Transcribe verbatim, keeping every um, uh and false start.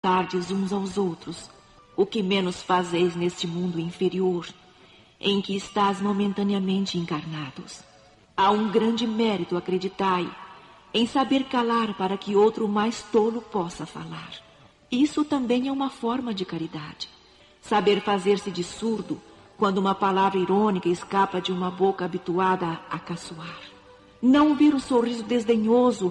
contardes uns aos outros o que menos fazeis neste mundo inferior, em que estás momentaneamente encarnados. Há um grande mérito, acreditai, em saber calar para que outro mais tolo possa falar. Isso também é uma forma de caridade. Saber fazer-se de surdo quando uma palavra irônica escapa de uma boca habituada a caçoar. Não ver o sorriso desdenhoso